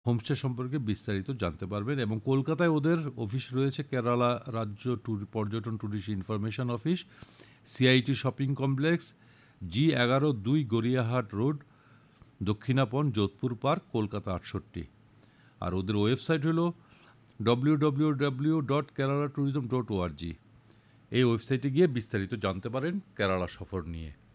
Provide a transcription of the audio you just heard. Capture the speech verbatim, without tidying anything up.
Homestay সম্পর্কে বিস্তারিত জানতে পারবেন। এবং কলকাতায় ওদের অফিস রয়েছে, কেরালা রাজ্য ট্যুর পর্যটন tourist information office, CIT shopping complex, জি এগারো দুই গড়িয়াহাট রোড, দক্ষিণাপন, যোধপুর পার্ক, কলকাতা আটষট্টি। আর ওদের ওয়েবসাইট হলো W W W dot Kerala tourism dot ORG. এই ওয়েবসাইটে গিয়ে বিস্তারিত জানতে পারেন কেরালা সফর নিয়ে।